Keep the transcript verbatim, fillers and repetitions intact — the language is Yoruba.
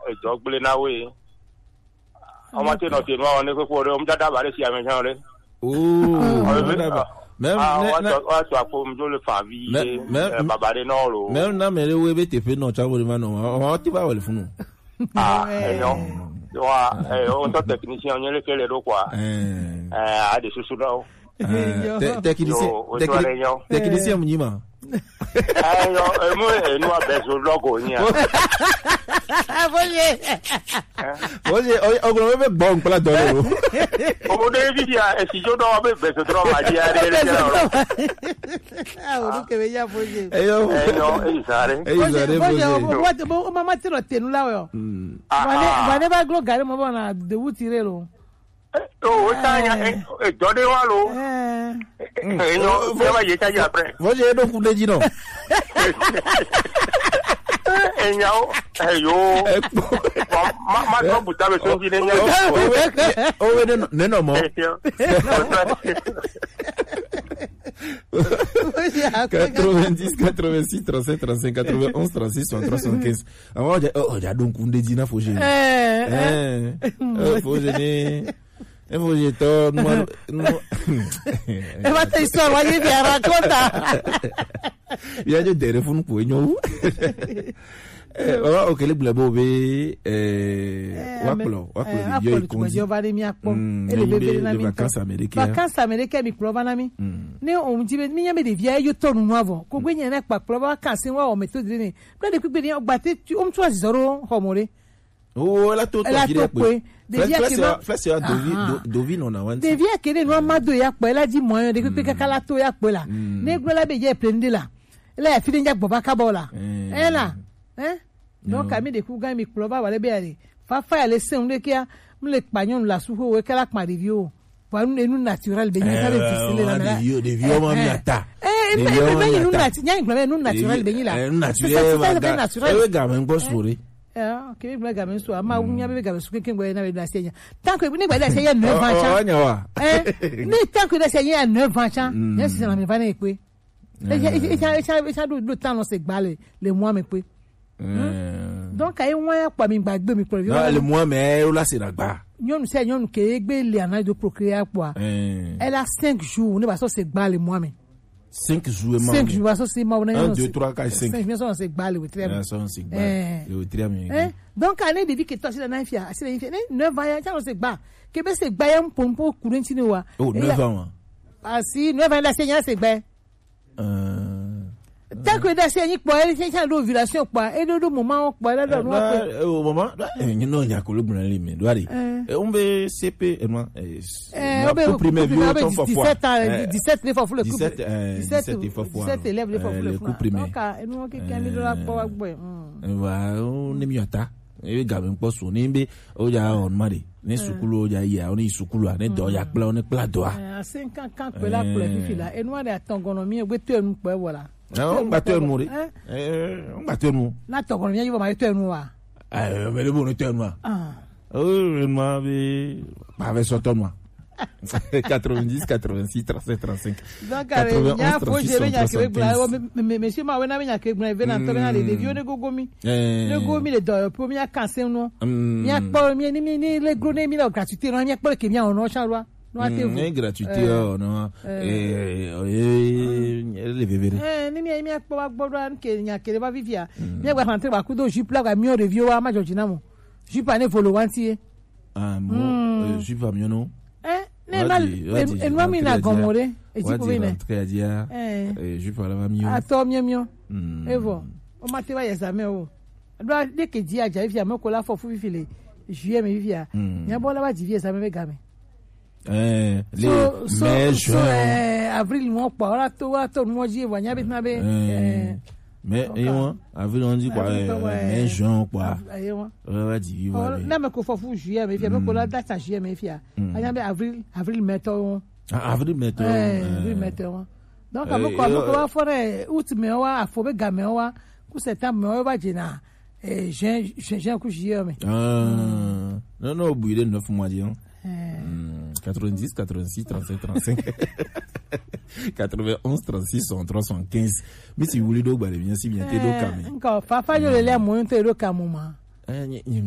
ejo gbele na we o ma te no te no ne ko ko re o mja da ba re si ame chan re oh même wa so apo mjo le fa vi baba re no ro même na mere we be te pe no cha wo ma no o ti ba wele funu ah eh no wa eh on to technicien on le fait le do quoi eh a de susu do technicien technicien mnyima eh yo mo e no abezo logo ni Oye, oye, oye, me bon para todo. Como de vivia, e si yo no abe beso tro magia re. Ah, o que bella foi. Eh yo. Eh no, e sare. Eh sare. Oye, o mama tiro tenu la yo. Vale, vale ba glo gare mo bona de wutire lo. Oh, tanya, eh, yo de walo. Eh, no, me va yeta ya pre. Oye, no kuleji no. Enyao, eyo. Ma ma to buta be so ji ne nyao. O we no ne no mo. quatre-vingt-dix, quatre-vingt-six, trente-sept, trente-cinq, quatre-vingt-onze, trente-six, soixante-trois, soixante-quinze. Alors oh, ja donc kunde ji na foje. Eh. Eh, foje ni. E foje to no no. E va te histoire, va y bien racconta. Ya yo téléphone pour nyo. Eh, o kele blabo be eh waklo, waklo yo ikondi. Yo va de mi akpo. E le bébé na mi. Vacances américaines. Vacances américaines mi proba na mi. Ne o mti be mi nya me de via yo tonu no avon. Ko gbe yen na pa proba vacances wa o méthode ni. Ple de kugbe ni o gba te o mtu azoro homore. Oh, la to to dire pe. Devia que no flex ya dovi dovi no na wan. Devia que no amado ya pe la di moyo de pe kaka to ya pe la. Ne gbe la be je prende la. La ya fini ja gboba ka bola. Eh la. Eh? Donc ami de ku ga mi ploba wale be ale. Fa fa le se unle kia mle pagnon la su ho we kala pa review. Pour nous naturel be nya ka be fisile la na. De vieux mo mi ata. Eh, mais nous naturel, nya ngba nous naturel be la. Naturel. E we ga men go sori. Eh, ke be ga men so ama wunya be ga men so ke ngba na be na senya. Tant que ni gba da senya neuf ans cha. Eh, ni tant que da senya neuf ans cha. Yes, c'est la me va na epe. Et et et ça do do temps on se gba le le mois me pe. Donc ay won ya pa mi gbagbe mi pro. Non, le mois mais o la se dagba. Nyon se nyon ke egbe le ana de procréer quoi. Elle a cinq jours, ne va so se gba le mois me. cinq jours ma. cinq jours so se ma on un deux trois quatre cinq. cinq so se gba le we très bien. Ça on se gba. Le très bien. Eh, donc année de vie que toi c'est na fia, c'est na fia. neuf ans ya ça on se gba. Ke be se gba ya mpompo kurenti ni wa. Oh, neuf ans. Ah si, neuf ans la seigneur se gba. Euh tant que da seigneur po ele seigneur do ovulation po e do do moment po ele do no po au moment you know ya ko lo gbon le mi do ari e on be cp e mo eh o be premier vieux ton fois dix-sept ans dix-sept les fois le coup dix-sept dix-sept fois dix-sept élèves les fois le coup premier donc e no ke kan do la po wa gbo wa o ni mi ata e ga me po so ni be o ja on mari ni sukulu o ja ya oni sukulu ani do ya pla oni pla do a cinq ans quand que la pour fifi là e no de atongonomi e gbe to enu po e wala. Non, on battait nous. Eh, on battait nous. Na to ko mi yo ma to nous wa. Ah, mais le bon to nous. Ah. Oh, moi be pas avec son moi. quatre-vingt-dix, quatre-vingt-six, trente-sept, trente-cinq. Donc il y a faut gérer ya ke bla mais monsieur ma we na me ya ke bla ve na to na le vieux ne gogomi. Le gogomi le do pour mi ya cancer no. Mi ya po mi ni ni le gros ne mi la gratuité no mi ya po ke mi on charlois. Mmh, gratuité oh non eh eh les bébés eh ni mi mi akpo agbodo an ke nya kele ba vivia mi gba rentrer ba ku do jupe la mi o review wa ma Georgina mo jupe ane follow wanti ah mo jupe va mieux non eh ne mal en wa mi na gomore e ti ko bene eh jupe la va mieux ato mieux mieux evo o ma te wa examen o do de ke di aja vivia mo ko la fo fu vivile juillet me vivia nya bo la ba di vie examen me game. Eh, les so, so, mai juin so, eh, avril mo pa ora to wa to mo ji wa nya bit na be eh mais et moi avril on dit quoi mai juin quoi on va dire voilà na me ko fofu juillet me fi me ko la date juillet me fi a anya be avril avril mai to avril mai to avril mai to donc amo ko amo ko wa fore août me wa afo be ga me wa ku septembre me wa jina eh juin juin ku juillet me ah non non au bout de neuf mois disons quatre-vingt-dix, quatre-vingt-six, trente-sept, trente-cinq, quatre-vingt-onze, trente-six, soixante-trois, soixante-quinze. Mais si vous voulez donc, bah, bien si bien t'es donc, encore, papa, je l'ai l'air moins, t'es donc, à moment.